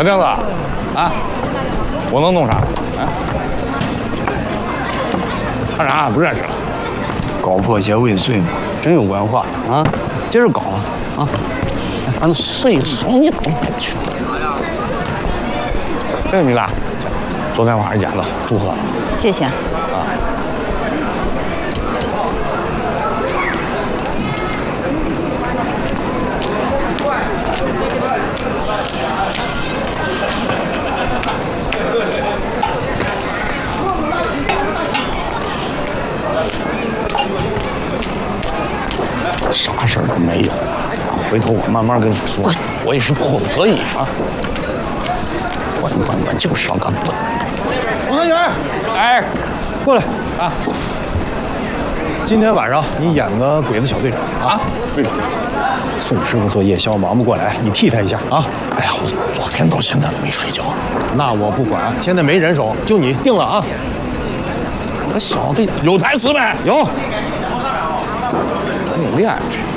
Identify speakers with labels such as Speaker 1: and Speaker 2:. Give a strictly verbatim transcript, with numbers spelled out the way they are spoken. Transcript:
Speaker 1: 小郑子，啊，我能弄啥？啊？看啥？不认识了？
Speaker 2: 搞破鞋未遂嘛，真有文化啊！接着搞啊！
Speaker 1: 俺岁数你懂得去。哎，米拉，昨天晚上演的祝贺了。
Speaker 3: 谢谢。啊。
Speaker 1: 啥事儿都没有，回头我慢慢跟你说。我也是迫不得已啊。滚滚滚，就是要干滚。
Speaker 4: 王三元，
Speaker 1: 哎，
Speaker 4: 过来啊！今天晚上你演个鬼子小队长啊？对。宋师傅做夜宵忙不过来，你替他一下啊！
Speaker 1: 哎呀，我昨天到现在都没睡觉。
Speaker 4: 那我不管，现在没人手，就你定了啊！
Speaker 1: 我小队长有台词没？
Speaker 4: 有。
Speaker 1: 等你练去。